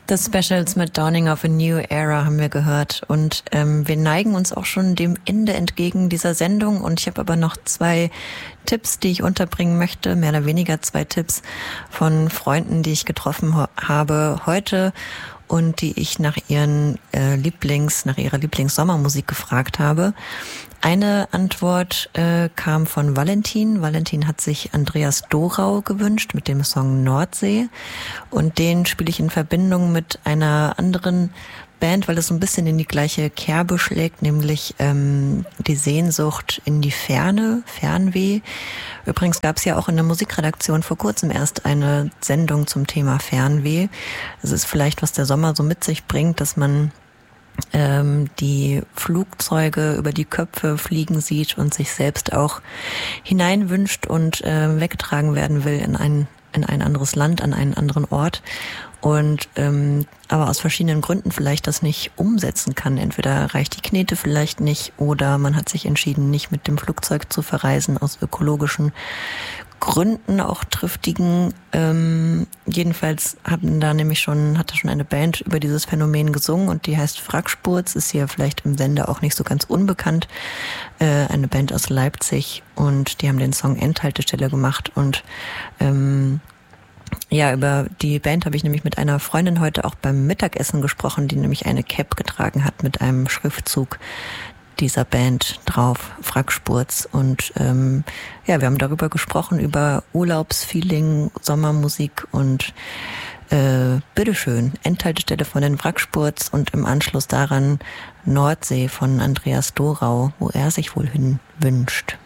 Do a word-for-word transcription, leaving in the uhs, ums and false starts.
The Specials mit Dawning of a New Era haben wir gehört und ähm, wir neigen uns auch schon dem Ende entgegen dieser Sendung und ich habe aber noch zwei Tipps, die ich unterbringen möchte, mehr oder weniger zwei Tipps von Freunden, die ich getroffen ho- habe heute und die ich nach ihren äh, Lieblings, nach ihrer Lieblings-Sommermusik gefragt habe. Eine Antwort äh, kam von Valentin. Valentin hat sich Andreas Dorau gewünscht mit dem Song Nordsee und den spiele ich in Verbindung mit einer anderen Band, weil es so ein bisschen in die gleiche Kerbe schlägt, nämlich ähm, die Sehnsucht in die Ferne, Fernweh. Übrigens gab es ja auch in der Musikredaktion vor kurzem erst eine Sendung zum Thema Fernweh. Es ist vielleicht, was der Sommer so mit sich bringt, dass man ähm, die Flugzeuge über die Köpfe fliegen sieht und sich selbst auch hineinwünscht und äh, weggetragen werden will in ein, in ein anderes Land, an einen anderen Ort. Und ähm, aber aus verschiedenen Gründen vielleicht das nicht umsetzen kann. Entweder reicht die Knete vielleicht nicht oder man hat sich entschieden, nicht mit dem Flugzeug zu verreisen aus ökologischen Gründen, auch triftigen. Ähm, jedenfalls haben da nämlich schon, hat da schon eine Band über dieses Phänomen gesungen und die heißt Frackspurz, ist hier vielleicht im Sender auch nicht so ganz unbekannt. Äh, eine Band aus Leipzig und die haben den Song Endhaltestelle gemacht und ähm, ja, über die Band habe ich nämlich mit einer Freundin heute auch beim Mittagessen gesprochen, die nämlich eine Cap getragen hat mit einem Schriftzug dieser Band drauf, Frackspurz. Und ähm, ja, wir haben darüber gesprochen, über Urlaubsfeeling, Sommermusik und äh, bitteschön, Endhaltestelle von den Frackspurz und im Anschluss daran Nordsee von Andreas Dorau, wo er sich wohl hin wünscht.